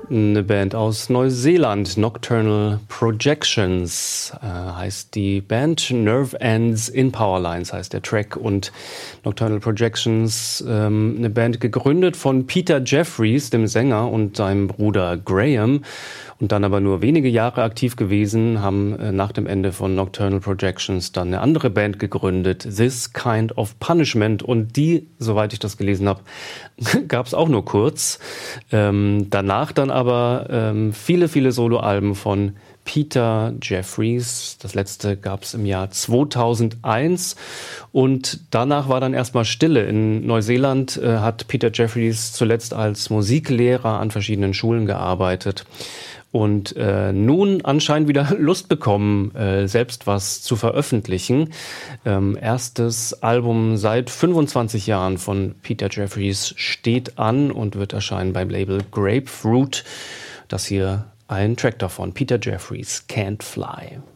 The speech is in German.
Eine Band aus Neuseeland, Nocturnal Projections heißt die Band. Nerve Ends in Powerlines heißt der Track. Und Nocturnal Projections, eine Band gegründet von Peter Jeffries, dem Sänger, und seinem Bruder Graham. Und dann aber nur wenige Jahre aktiv gewesen, haben nach dem Ende von Nocturnal Projections dann eine andere Band gegründet, This Kind of Punishment. Und die, soweit ich das gelesen habe, gab es auch nur kurz. Danach dann aber viele, viele Soloalben von Peter Jeffries. Das letzte gab es im Jahr 2001 und danach war dann erstmal Stille. In Neuseeland hat Peter Jeffries zuletzt als Musiklehrer an verschiedenen Schulen gearbeitet und nun anscheinend wieder Lust bekommen, selbst was zu veröffentlichen. Erstes Album seit 25 Jahren von Peter Jeffries steht an und wird erscheinen beim Label Grapefruit. Das hier ein Track davon, Peter Jeffries, Can't Fly.